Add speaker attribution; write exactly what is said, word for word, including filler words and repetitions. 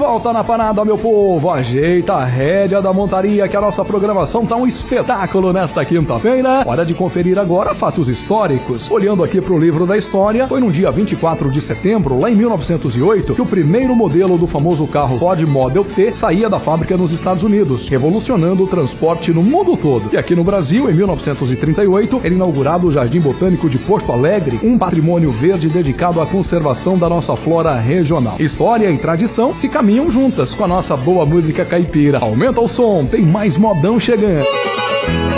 Speaker 1: volta na parada, meu povo. Ajeita a rédea da montaria que a nossa programação tá um espetáculo nesta quinta-feira. Hora de conferir agora fatos históricos. Olhando aqui pro livro da história, foi no dia vinte e quatro de setembro, lá em mil novecentos e oito, que o primeiro modelo do famoso carro Ford Model T saía da fábrica nos Estados Unidos, revolucionando o transporte no mundo todo. E aqui no Brasil, em mil novecentos e trinta e oito, era inaugurado o Jardim Botânico de Porto Alegre, um patrimônio verde dedicado à conservação da nossa flora regional. História e tradição se caminham juntas com a nossa boa música caipira. Aumenta o som, tem mais modão chegando.